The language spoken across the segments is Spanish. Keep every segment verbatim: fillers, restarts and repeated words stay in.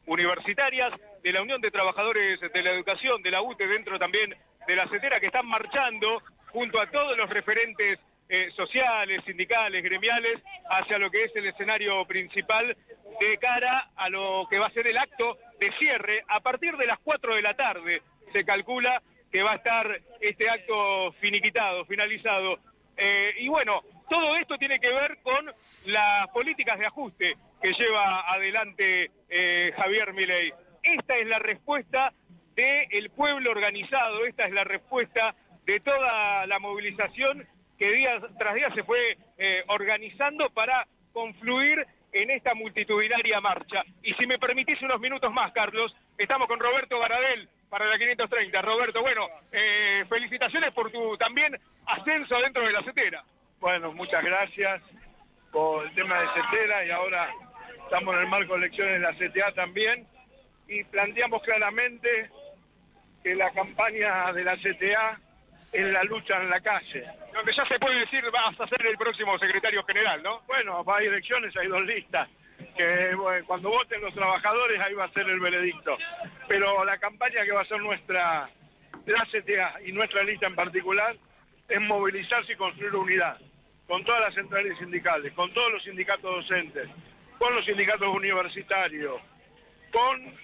universitarias, de la Unión de Trabajadores de la Educación, de la U T E, dentro también de la CETERA, que están marchando junto a todos los referentes eh, sociales, sindicales, gremiales, hacia lo que es el escenario principal de cara a lo que va a ser el acto de cierre. A partir de las cuatro de la tarde se calcula que va a estar este acto finiquitado, finalizado. Eh, y bueno, todo esto tiene que ver con las políticas de ajuste que lleva adelante eh, Javier Milei. Esta es la respuesta del pueblo organizado, esta es la respuesta de toda la movilización que día tras día se fue eh, organizando para confluir en esta multitudinaria marcha. Y si me permitís unos minutos más, Carlos, estamos con Roberto Baradel para la quinientos treinta. Roberto, bueno, eh, felicitaciones por tu también ascenso dentro de la CETERA. Bueno, muchas gracias por el tema de CETERA y ahora estamos en el marco de elecciones de la C T A también y planteamos claramente que la campaña de la C T A es la lucha en la calle. Donde ya se puede decir vas a ser el próximo secretario general, ¿no? Bueno, hay elecciones, hay dos listas, que bueno, cuando voten los trabajadores ahí va a ser el veredicto. Pero la campaña que va a ser nuestra, la C T A y nuestra lista en particular, es movilizarse y construir unidad, con todas las centrales sindicales, con todos los sindicatos docentes, con los sindicatos universitarios, con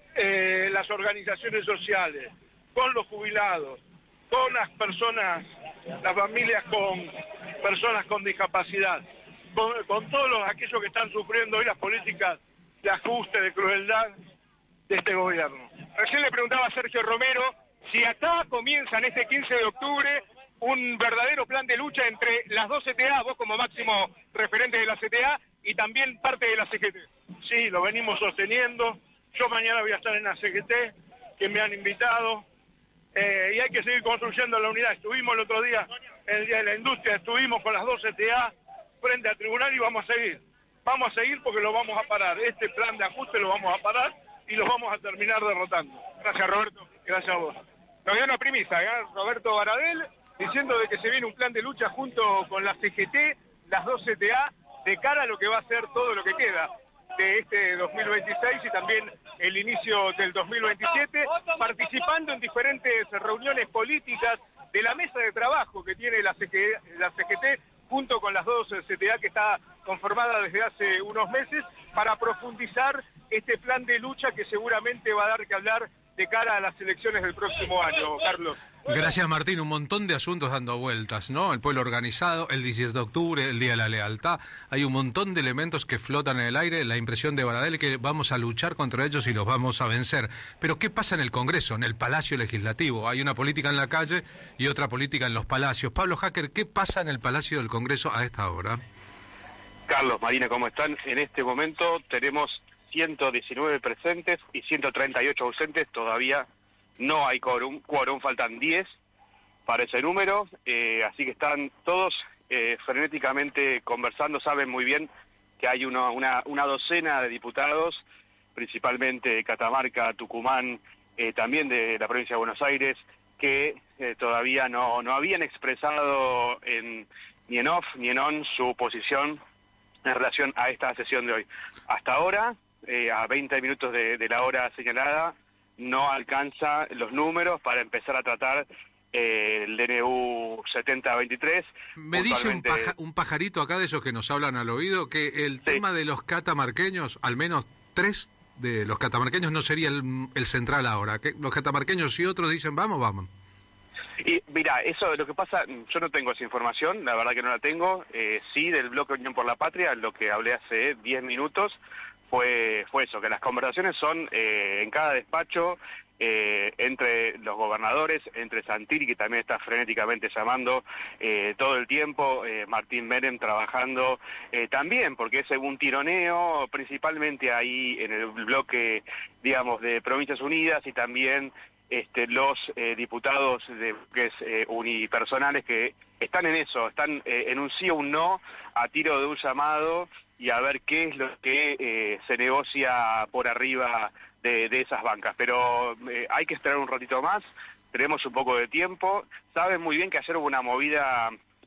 eh, las organizaciones sociales, con los jubilados, con las personas, las familias con personas con discapacidad, con, con todos los, aquellos que están sufriendo hoy las políticas de ajuste, de crueldad de este gobierno. Recién le preguntaba a Sergio Romero si acá comienzan este quince de octubre un verdadero plan de lucha entre las dos C T A, vos como máximo referente de la C T A y también parte de la C G T. Sí, lo venimos sosteniendo. Yo mañana voy a estar en la C G T, que me han invitado. Eh, y hay que seguir construyendo la unidad. Estuvimos el otro día en el Día de la Industria, estuvimos con las dos C T A frente al tribunal y vamos a seguir. Vamos a seguir porque lo vamos a parar. Este plan de ajuste lo vamos a parar y lo vamos a terminar derrotando. Gracias, Roberto. Gracias a vos. Nos dio una primicia, ¿eh? Roberto Baradel, diciendo de que se viene un plan de lucha junto con la C G T, las dos C T A, de cara a lo que va a ser todo lo que queda de este dos mil veintiséis y también el inicio del dos mil veintisiete, participando en diferentes reuniones políticas de la mesa de trabajo que tiene la C G T, la C G T junto con las dos C T A que está conformada desde hace unos meses para profundizar este plan de lucha que seguramente va a dar que hablar de cara a las elecciones del próximo año, Carlos. Gracias, Martín. Un montón de asuntos dando vueltas, ¿no? El pueblo organizado, el diecisiete de octubre, el Día de la Lealtad. Hay un montón de elementos que flotan en el aire. La impresión de Baradel que vamos a luchar contra ellos y los vamos a vencer. Pero ¿qué pasa en el Congreso, en el Palacio Legislativo? Hay una política en la calle y otra política en los palacios. Pablo Hacker, ¿qué pasa en el Palacio del Congreso a esta hora? Carlos, Marina, ¿cómo están? En este momento tenemos ciento diecinueve presentes y ciento treinta y ocho ausentes. Todavía no hay quórum, quórum, faltan diez para ese número, eh, así que están todos eh, frenéticamente conversando. Saben muy bien que hay uno, una, una docena de diputados, principalmente de Catamarca, Tucumán, eh, también de la provincia de Buenos Aires, que eh, todavía no, no habían expresado en, ni en off ni en on su posición en relación a esta sesión de hoy. Hasta ahora, eh, a veinte minutos de, de la hora señalada, no alcanza los números para empezar a tratar eh, el D N U setenta veintitrés. Me dice un, paja, un pajarito acá de esos que nos hablan al oído que el sí. tema de los catamarqueños, al menos tres de los catamarqueños no sería el, el central ahora, que los catamarqueños y otros dicen vamos, vamos. Y mira, eso lo que pasa, yo no tengo esa información, la verdad que no la tengo, eh, sí del bloque Unión por la Patria, lo que hablé hace diez minutos, fue fue eso, que las conversaciones son eh, en cada despacho, eh, entre los gobernadores, entre Santilli, que también está frenéticamente llamando eh, todo el tiempo, eh, Martín Menem trabajando eh, también, porque es un tironeo, principalmente ahí en el bloque, digamos, de Provincias Unidas y también este, los eh, diputados de que es, eh, unipersonales que están en eso, están eh, en un sí o un no, a tiro de un llamado, y a ver qué es lo que eh, se negocia por arriba de, de esas bancas. Pero eh, hay que esperar un ratito más, tenemos un poco de tiempo. Saben muy bien que ayer hubo una movida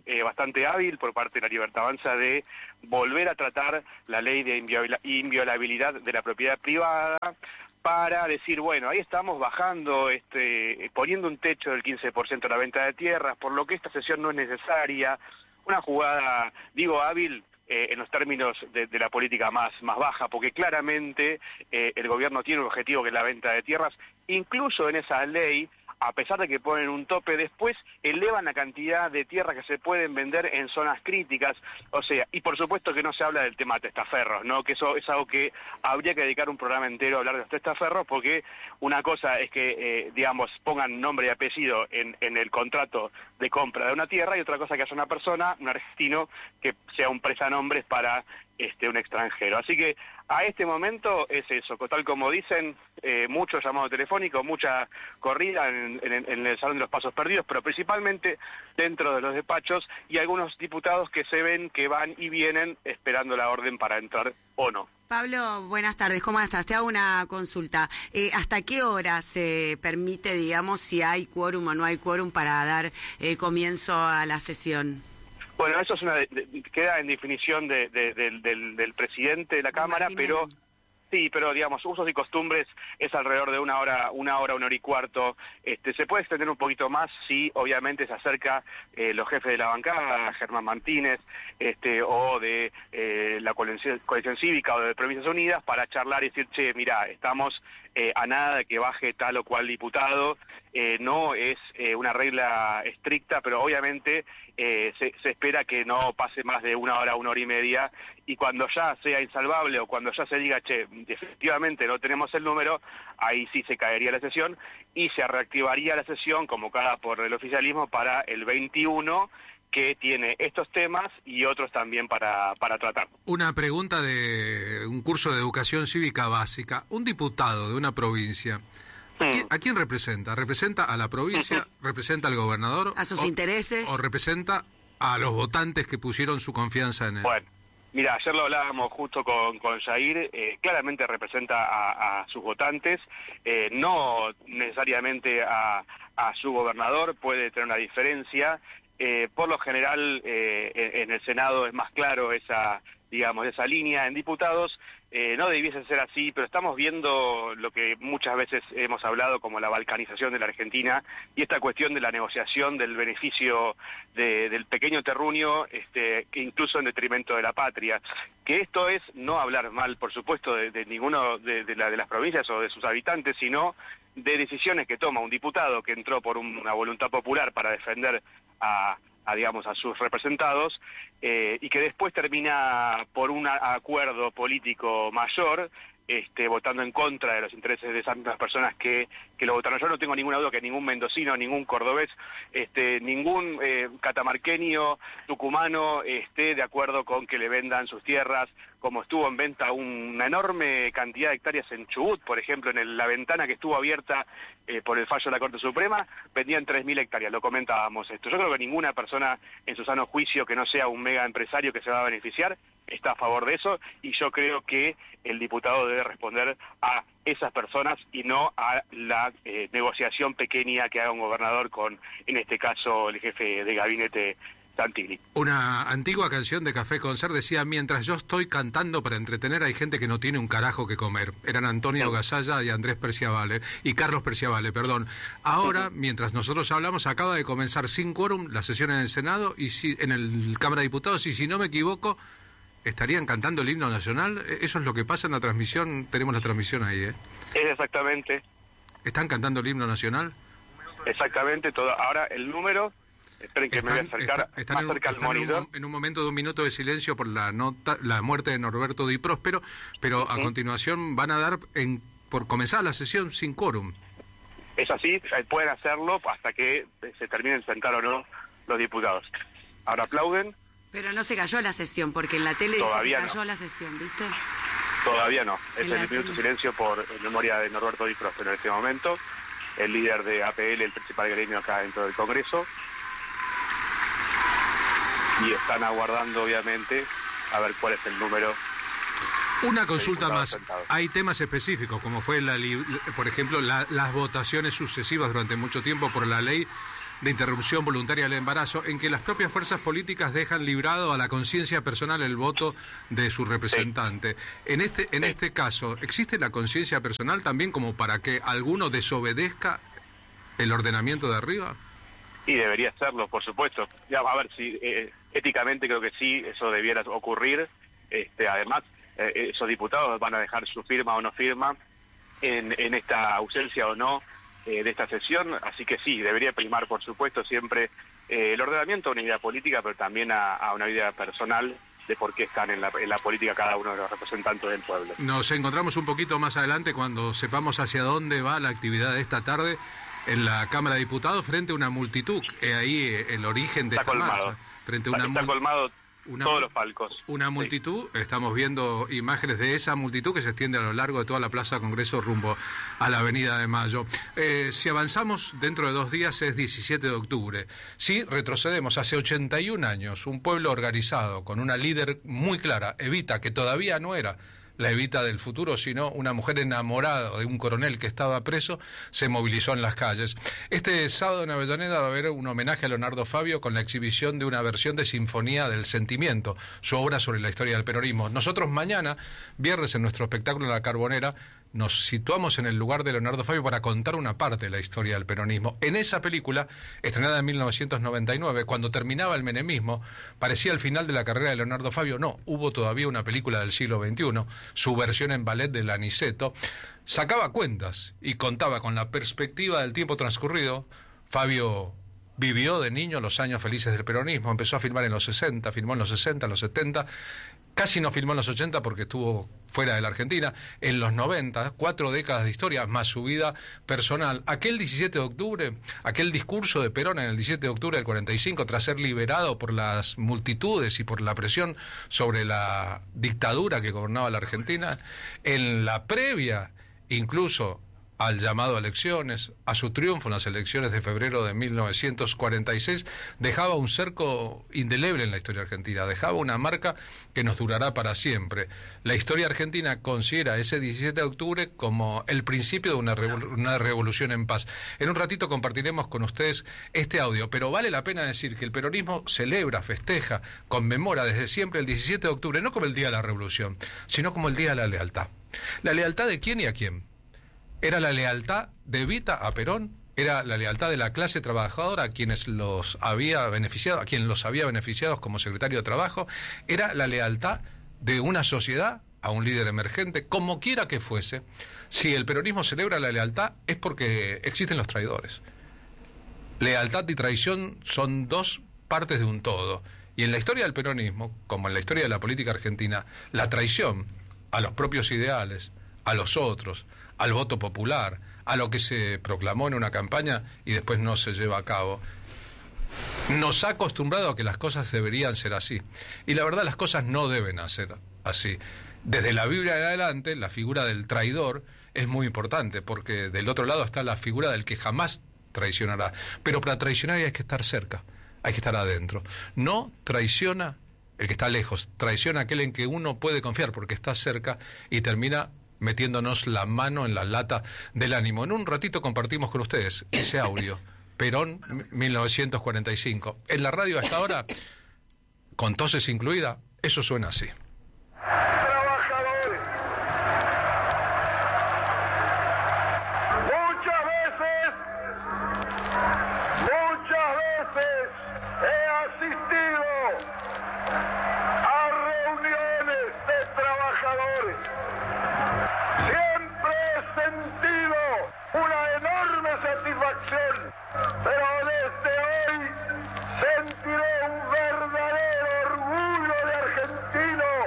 eh, bastante hábil por parte de la Libertad Avanza de volver a tratar la ley de inviola- inviolabilidad de la propiedad privada, para decir, bueno, ahí estamos bajando, este, poniendo un techo del quince por ciento a la venta de tierras, por lo que esta sesión no es necesaria. Una jugada, digo, hábil eh, en los términos de, de la política más, más baja, porque claramente eh, el gobierno tiene un objetivo que es la venta de tierras. Incluso en esa ley, a pesar de que ponen un tope, después elevan la cantidad de tierras que se pueden vender en zonas críticas, o sea, y por supuesto que no se habla del tema de testaferros, ¿no? Que eso es algo que habría que dedicar un programa entero a hablar de los testaferros, porque una cosa es que, eh, digamos, pongan nombre y apellido en, en el contrato de compra de una tierra, y otra cosa que haya una persona, un argentino, que sea un prestanombres para este, un extranjero. Así que a este momento es eso, tal como dicen, eh, mucho llamado telefónico, mucha corrida en, en, en el Salón de los Pasos Perdidos, pero principalmente dentro de los despachos, y algunos diputados que se ven que van y vienen esperando la orden para entrar o no. Pablo, buenas tardes, ¿cómo estás? Te hago una consulta. Eh, ¿Hasta qué hora se permite, digamos, si hay quórum o no hay quórum para dar eh, comienzo a la sesión? Bueno, eso es una de, de, queda en definición de, de, de, del, del presidente de la Cámara, Martín pero Menem. Sí, pero digamos, usos y costumbres es alrededor de una hora, una hora, una hora y cuarto. Este, se puede extender un poquito más si obviamente se acerca eh, los jefes de la bancada, Germán Martínez, este, o de eh, la coalición, coalición cívica o de Provincias Unidas, para charlar y decir, che, mirá, estamos eh, a nada de que baje tal o cual diputado. Eh, no es eh, una regla estricta, pero obviamente eh, se, se espera que no pase más de una hora, una hora y media, y cuando ya sea insalvable o cuando ya se diga, che, efectivamente no tenemos el número, ahí sí se caería la sesión y se reactivaría la sesión convocada por el oficialismo para el veintiuno, que tiene estos temas y otros también para, para tratar. Una pregunta de un curso de educación cívica básica. Un diputado de una provincia, ¿a quién, ¿a quién representa? ¿Representa a la provincia? ¿Representa al gobernador? ¿A sus o, intereses? ¿O representa a los votantes que pusieron su confianza en él? Bueno, mira, ayer lo hablábamos justo con, con Jair, eh, claramente representa a, a sus votantes, eh, no necesariamente a, a su gobernador, puede tener una diferencia. Eh, por lo general, eh, en el Senado es más claro esa, digamos, esa línea. En diputados eh, no debiese ser así, pero estamos viendo lo que muchas veces hemos hablado como la balcanización de la Argentina y esta cuestión de la negociación del beneficio de, del pequeño terruño, este, que incluso en detrimento de la patria. Que esto es no hablar mal, por supuesto, de, de ninguno de, de, la, de las provincias o de sus habitantes, sino de decisiones que toma un diputado que entró por una voluntad popular para defender a, a digamos, a sus representados, eh, y que después termina por un acuerdo político mayor, este, votando en contra de los intereses de esas mismas personas que, que lo votaron. Yo no tengo ninguna duda que ningún mendocino, ningún cordobés, este, ningún eh, catamarqueño, tucumano esté de acuerdo con que le vendan sus tierras, como estuvo en venta una enorme cantidad de hectáreas en Chubut, por ejemplo, en el, la ventana que estuvo abierta eh, por el fallo de la Corte Suprema, vendían tres mil hectáreas, lo comentábamos esto. Yo creo que ninguna persona en su sano juicio que no sea un mega empresario que se va a beneficiar está a favor de eso, y yo creo que el diputado debe responder a esas personas y no a la eh, negociación pequeña que haga un gobernador con, en este caso, el jefe de gabinete Santilli. Una antigua canción de Café Concert decía: mientras yo estoy cantando para entretener, hay gente que no tiene un carajo que comer. Eran Antonio Gasalla y Andrés Perciavale, y Carlos Perciavale, perdón. Ahora, mientras nosotros hablamos, acaba de comenzar sin quórum la sesión en el Senado y si, en el Cámara de Diputados, y si no me equivoco, estarían cantando el himno nacional. Eso es lo que pasa en la transmisión. Tenemos la transmisión ahí, ¿eh? Es exactamente. ¿Están cantando el himno nacional? Exactamente. Todo. Ahora, el número... Esperen que están, me voy a acercar está, están más en un, cerca al están monitor. En un, en un momento de un minuto de silencio por la nota, la muerte de Norberto Di Próspero, pero uh-huh. a continuación van a dar, en, por comenzar la sesión sin quórum. Es así, pueden hacerlo hasta que se terminen de sentar o no los diputados. Ahora aplauden. Pero no se cayó la sesión, porque en la tele dice Todavía se cayó no. la sesión, ¿viste? Todavía no. Es En el la minuto de tele. silencio por en memoria de Norberto Di Próspero en este momento, el líder de A P L, el principal gremio acá dentro del Congreso. Y están aguardando, obviamente, a ver cuál es el número. Una consulta más. Sentados. Hay temas específicos, como fue, la, por ejemplo, la, las votaciones sucesivas durante mucho tiempo por la ley de interrupción voluntaria del embarazo, en que las propias fuerzas políticas dejan librado a la conciencia personal el voto de su representante. Sí. En este, en sí. este caso, ¿existe la conciencia personal también como para que alguno desobedezca el ordenamiento de arriba? Y debería serlo, por supuesto. Ya, a ver, si eh, éticamente creo que sí, eso debiera ocurrir. Este, además, eh, esos diputados van a dejar su firma o no firma en, en esta ausencia o no eh, de esta sesión, así que sí, debería primar, por supuesto, siempre eh, el ordenamiento a una idea política, pero también a, a una idea personal de por qué están en la, en la política cada uno de los representantes del pueblo. Nos encontramos un poquito más adelante cuando sepamos hacia dónde va la actividad de esta tarde en la Cámara de Diputados frente a una multitud. Eh, ahí eh, el origen de está esta colmado. marcha. Frente a una está colmado una, todos los palcos. Una multitud, sí. Estamos viendo imágenes de esa multitud que se extiende a lo largo de toda la Plaza Congreso rumbo a la Avenida de Mayo. Eh, si avanzamos, dentro de dos días es diecisiete de octubre. Si retrocedemos hace ochenta y un años, un pueblo organizado con una líder muy clara, Evita, que todavía no era la Evita del futuro, sino una mujer enamorada de un coronel que estaba preso, se movilizó en las calles. Este sábado en Avellaneda va a haber un homenaje a Leonardo Fabio con la exhibición de una versión de Sinfonía del Sentimiento, su obra sobre la historia del peronismo. Nosotros mañana, viernes, en nuestro espectáculo en La Carbonera, nos situamos en el lugar de Leonardo Fabio para contar una parte de la historia del peronismo. En esa película, estrenada en mil novecientos noventa y nueve, cuando terminaba el menemismo, parecía el final de la carrera de Leonardo Fabio. No, hubo todavía una película del siglo veintiuno, su versión en ballet de Aniceto, sacaba cuentas y contaba con la perspectiva del tiempo transcurrido. Fabio vivió de niño los años felices del peronismo, empezó a filmar en los sesenta, filmó en los sesenta, en los setenta, casi no filmó en los ochenta porque estuvo fuera de la Argentina, en los noventa, cuatro décadas de historia, más su vida personal. Aquel diecisiete de octubre, aquel discurso de Perón en el diecisiete de octubre del cuarenta y cinco, tras ser liberado por las multitudes y por la presión sobre la dictadura que gobernaba la Argentina, en la previa, incluso al llamado a elecciones, a su triunfo en las elecciones de febrero de mil novecientos cuarenta y seis, dejaba un cerco indeleble en la historia argentina, dejaba una marca que nos durará para siempre. La historia argentina considera ese diecisiete de octubre como el principio de una, revol- una revolución en paz. En un ratito compartiremos con ustedes este audio, pero vale la pena decir que el peronismo celebra, festeja, conmemora desde siempre el diecisiete de octubre, no como el Día de la Revolución, sino como el Día de la Lealtad. ¿La lealtad de quién y a quién? Era la lealtad de Evita a Perón, era la lealtad de la clase trabajadora a quienes los había beneficiado, a quienes los había beneficiado como secretario de Trabajo, era la lealtad de una sociedad a un líder emergente, como quiera que fuese. Si el peronismo celebra la lealtad es porque existen los traidores. Lealtad y traición son dos partes de un todo. Y en la historia del peronismo, como en la historia de la política argentina, la traición a los propios ideales, a los otros, al voto popular, a lo que se proclamó en una campaña y después no se lleva a cabo, nos ha acostumbrado a que las cosas deberían ser así. Y la verdad, las cosas no deben ser así. Desde la Biblia en adelante, la figura del traidor es muy importante, porque del otro lado está la figura del que jamás traicionará. Pero para traicionar hay que estar cerca, hay que estar adentro. No traiciona el que está lejos, traiciona aquel en que uno puede confiar porque está cerca y termina metiéndonos la mano en la lata del ánimo. En un ratito compartimos con ustedes ese audio. Perón, mil novecientos cuarenta y cinco. En la radio hasta ahora, con toses incluida, eso suena así. Trabajadores, muchas veces, muchas veces he asistido a reuniones de trabajadores. Siempre he sentido una enorme satisfacción, pero desde hoy sentiré un verdadero orgullo de argentino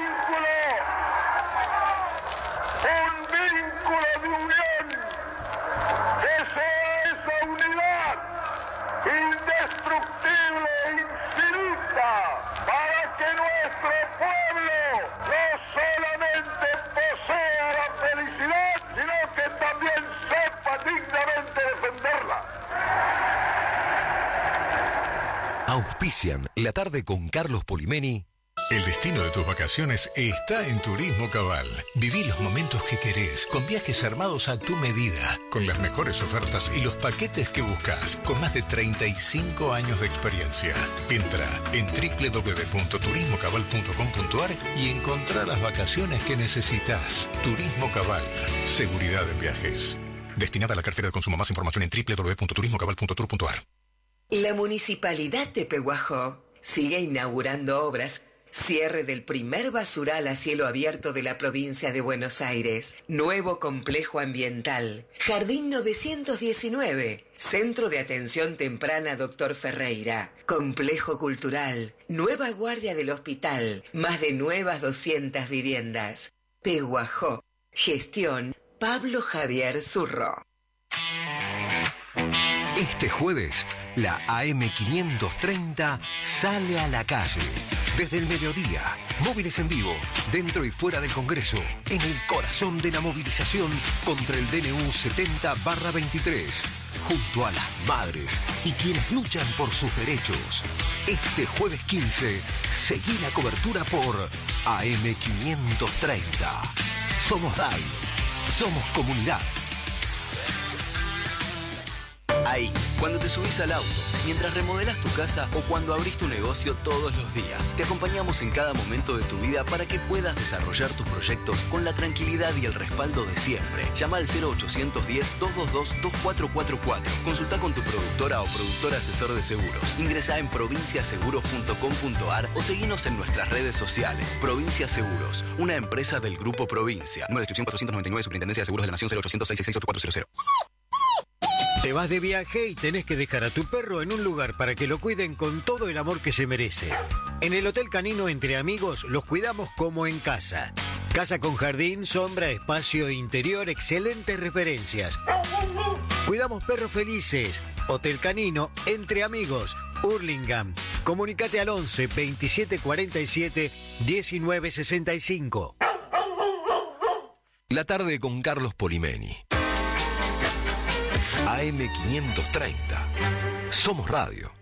vínculo, un vínculo de unión, que sea esa unidad indestructible e infinita, para que nuestro pueblo no solamente posea la felicidad, sino que también sepa dignamente defenderla. Auspician La Tarde con Carlos Polimeni. El destino de tus vacaciones está en Turismo Cabal. Viví los momentos que querés, con viajes armados a tu medida, con las mejores ofertas y los paquetes que buscas, con más de treinta y cinco años de experiencia. Entra en doble u doble u doble u punto turismo cabal punto com punto a r y encontrá las vacaciones que necesitas. Turismo Cabal. Seguridad en viajes. Destinada a la cartera de consumo. Más información en doble u doble u doble u punto turismo cabal punto tour punto a r. La Municipalidad de Pehuajó sigue inaugurando obras. Cierre del primer basural a cielo abierto de la provincia de Buenos Aires. Nuevo complejo ambiental. Jardín novecientos diecinueve. Centro de Atención Temprana Doctor Ferreira. Complejo cultural. Nueva guardia del hospital. Más de nuevas doscientas viviendas. Pehuajó. Gestión Pablo Javier Zurro. Este jueves, la A M quinientos treinta sale a la calle. Desde el mediodía, móviles en vivo, dentro y fuera del Congreso, en el corazón de la movilización contra el D N U setenta barra veintitrés, junto a las madres y quienes luchan por sus derechos. Este jueves quince, seguí la cobertura por A M quinientos treinta. Somos D A I, somos comunidad. Ahí, cuando te subís al auto, mientras remodelás tu casa o cuando abrís tu negocio todos los días. Te acompañamos en cada momento de tu vida para que puedas desarrollar tus proyectos con la tranquilidad y el respaldo de siempre. Llama al cero ochocientos diez, doscientos veintidós, veinticuatro cuarenta y cuatro. Consulta con tu productora o productor asesor de seguros. Ingresá en provincia seguros punto com punto a r o seguinos en nuestras redes sociales. Provincia Seguros, una empresa del Grupo Provincia. Número de inscripción cuatrocientos noventa y nueve, Superintendencia de Seguros de la Nación, cero ochocientos, seiscientos sesenta y seis, ochenta y cuatro cero. Te vas de viaje y tenés que dejar a tu perro en un lugar para que lo cuiden con todo el amor que se merece. En el Hotel Canino Entre Amigos los cuidamos como en casa. Casa con jardín, sombra, espacio interior, excelentes referencias. Cuidamos perros felices. Hotel Canino Entre Amigos, Hurlingham. Comunicate al once, veintisiete cuarenta y siete, diecinueve sesenta y cinco. La Tarde con Carlos Polimeni. A M quinientos treinta. Somos Radio.